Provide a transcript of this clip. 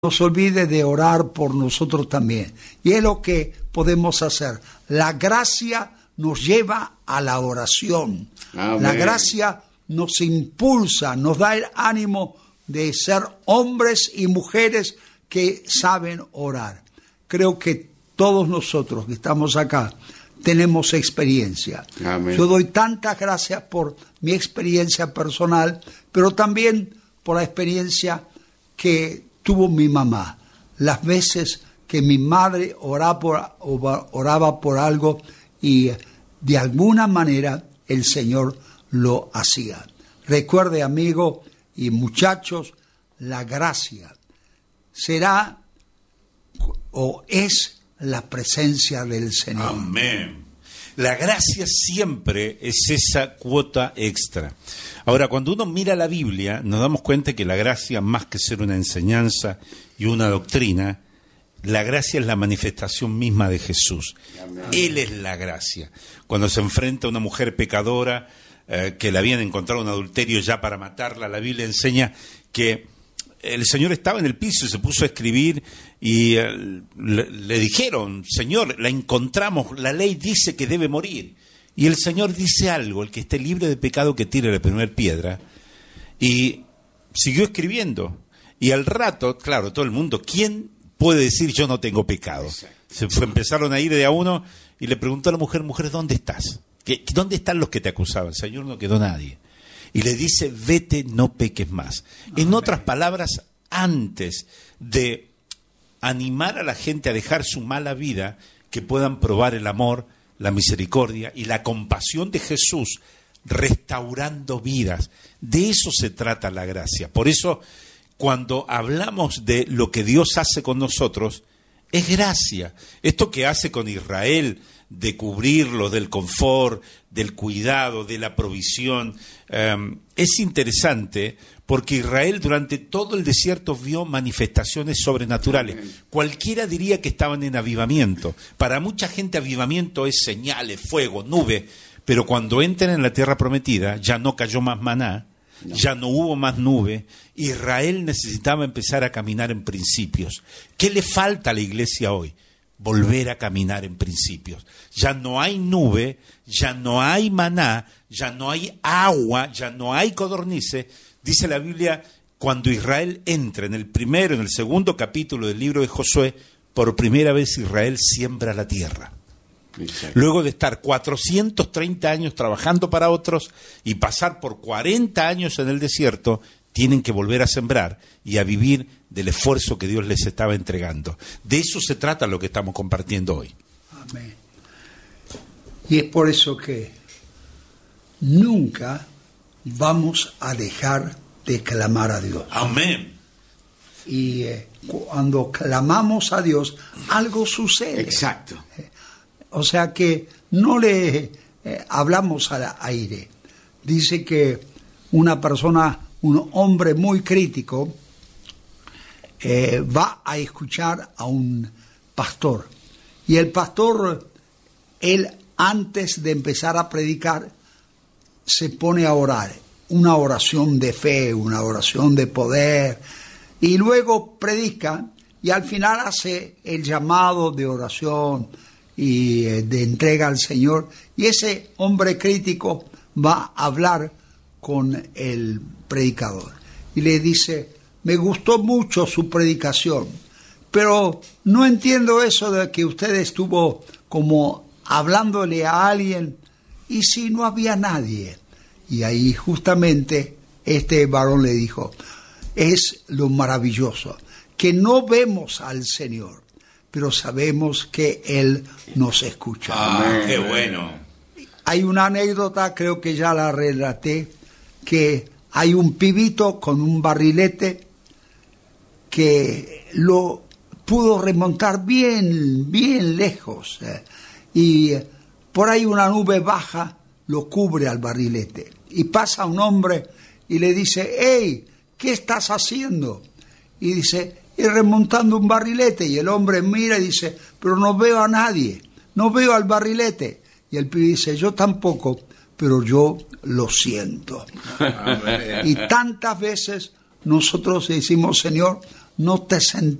nos olvide de orar por nosotros también. Y es lo que podemos hacer. La gracia nos lleva a la oración. Amén. La gracia nos impulsa, nos da el ánimo de ser hombres y mujeres que saben orar. Creo que todos nosotros que estamos acá tenemos experiencia. Amén. Yo doy tantas gracias por mi experiencia personal, pero también por la experiencia que tuvo mi mamá. Las veces que mi madre oraba por algo y de alguna manera el Señor lo hacía. Recuerde, amigo y muchachos, la gracia será o es la presencia del Señor. Amén. La gracia siempre es esa cuota extra. Ahora, cuando uno mira la Biblia, nos damos cuenta que la gracia, más que ser una enseñanza y una doctrina, la gracia es la manifestación misma de Jesús. Amén. Él es la gracia. Cuando se enfrenta a una mujer pecadora, que le habían encontrado un adulterio ya para matarla, la Biblia enseña que el Señor estaba en el piso y se puso a escribir y le dijeron: Señor, la encontramos, la ley dice que debe morir. Y el Señor dice algo: el que esté libre de pecado que tire la primera piedra. Y siguió escribiendo. Y al rato, claro, todo el mundo, ¿quién puede decir yo no tengo pecado? Empezaron a ir de a uno y le preguntó a la mujer: mujer, ¿dónde estás? ¿Dónde están los que te acusaban? Señor, no quedó nadie. Y le dice: vete, no peques más. En otras palabras, antes de animar a la gente a dejar su mala vida, que puedan probar el amor, la misericordia y la compasión de Jesús, restaurando vidas. De eso se trata la gracia. Por eso, cuando hablamos de lo que Dios hace con nosotros, es gracia. Esto que hace con Israel, de cubrirlo, del confort, del cuidado, de la provisión, es interesante porque Israel durante todo el desierto vio manifestaciones sobrenaturales. Cualquiera diría que estaban en avivamiento. Para mucha gente avivamiento es señales, fuego, nube, pero cuando entran en la tierra prometida ya no cayó más maná, ya no hubo más nube. Israel necesitaba empezar a caminar en principios. ¿Qué le falta a la iglesia hoy? Volver a caminar en principios. Ya no hay nube, ya no hay maná, ya no hay agua, ya no hay codornices. Dice la Biblia, cuando Israel entra en el primero, en el segundo capítulo del libro de Josué, por primera vez Israel siembra la tierra. Exacto. Luego de estar 430 años trabajando para otros y pasar por 40 años en el desierto, tienen que volver a sembrar y a vivir del esfuerzo que Dios les estaba entregando. De eso se trata lo que estamos compartiendo hoy. Amén. Y es por eso que nunca vamos a dejar de clamar a Dios. Amén. Y cuando clamamos a Dios, algo sucede. Exacto. O sea que no le hablamos al aire. Dice que una persona, un hombre muy crítico, va a escuchar a un pastor. Y el pastor, él antes de empezar a predicar, se pone a orar. Una oración de fe, una oración de poder. Y luego predica y al final hace el llamado de oración y de entrega al Señor. Y ese hombre crítico va a hablar con el predicador. Y le dice: me gustó mucho su predicación, pero no entiendo eso de que usted estuvo como hablándole a alguien y si no había nadie. Y ahí justamente este varón le dijo: es lo maravilloso, que no vemos al Señor, pero sabemos que Él nos escucha. ¡Ah, qué bueno! Hay una anécdota, creo que ya la relaté, que hay un pibito con un barrilete que lo pudo remontar bien lejos. Y por ahí una nube baja lo cubre al barrilete. Y pasa un hombre y le dice: hey, ¿qué estás haciendo? Y dice: y remontando un barrilete. Y el hombre mira y dice: pero no veo a nadie, no veo al barrilete. Y el pibe dice: yo tampoco, pero yo lo siento. Y tantas veces nosotros decimos: Señor, no te